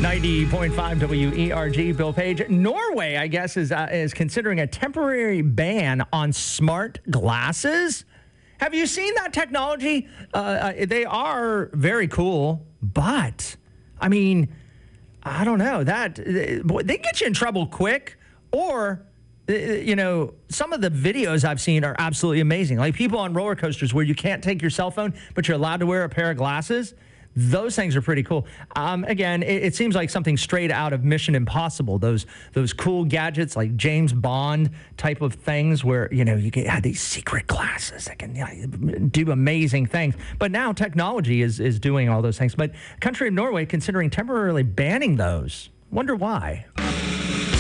90.5 WERG, Bill Page. Norway, I guess, is considering a temporary ban on smart glasses. Have you seen that technology? They are very cool, but, I mean, I don't know. They get you in trouble quick, or, some of the videos I've seen are absolutely amazing. Like people on roller coasters where you can't take your cell phone, but you're allowed to wear a pair of glasses. Those things are pretty cool. Again, it seems like something straight out of Mission Impossible. Those cool gadgets like James Bond type of things where, you have these secret glasses that can do amazing things. But now technology is doing all those things. But country of Norway considering temporarily banning those. Wonder why.